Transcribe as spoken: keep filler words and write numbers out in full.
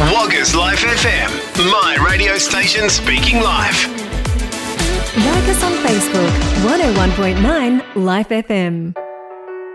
Woggers Life F M, my radio station speaking live. Like us on Facebook, one oh one point nine Life F M.